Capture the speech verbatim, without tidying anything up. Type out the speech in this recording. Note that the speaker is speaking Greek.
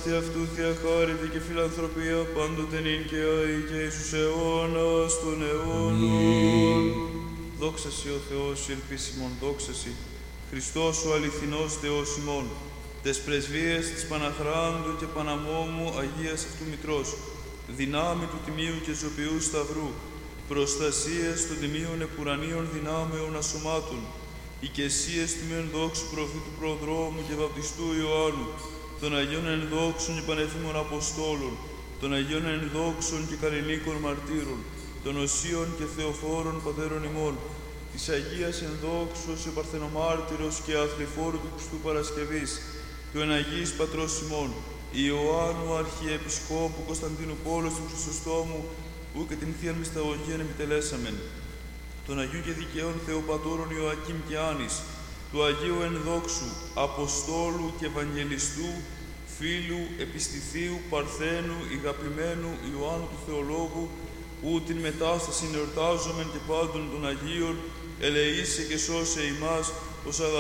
τη αυτού θεία χάρητη και φιλανθρωπία πάντοτε νυν και αεί και εις τους αιώνας των αιώνων. Δόξα σοι ο Θεός, η ελπίσιμον, δόξα σοι, Χριστός ο αληθινός Θεός ημών, τες πρεσβείες της Παναχράντου και Παναμόμου Αγίας αυτού Μητρός, δυνάμει του Τιμίου και Ζωπιού Σταυρού, προστασίες των Τιμίων επουρανίων δυνάμεων ασωμάτων, οικεσίες τιμίων δόξου προφήτου προδρόμου και βαπτιστού Ιωάννου, των Αγίων ενδόξων και πανεφήμων Αποστόλων, των Αγίων ενδόξων και καλλινίκων μαρτύρων, των Οσίων και Θεοφόρων Πατέρων ημών, της Αγίας ενδόξος ο Παρθενομάρτυρος και Αθληφόρου του Χριστού Παρασκευής, του Εναγής Πατρός ημών, Ιωάννου Αρχιεπισκόπου Κωνσταντίνου Πόλος του Χρυσοστόμου, που και την Θείαν Μυσταγωγίαν επιτελέσαμεν, των Αγίων και Δικαίων Θεοπατώρων Ιωακήμ και Άνης, του Αγίου Ενδόξου, Αποστόλου και Ευαγγελιστού, Φίλου, Επιστηθίου, Παρθένου, Ηγαπημένου Ιωάννου του Θεολόγου, που την Μετάσταση εορτάζομεν και πάντων των Αγίων, ελεήσε και σώσε ημάς, ως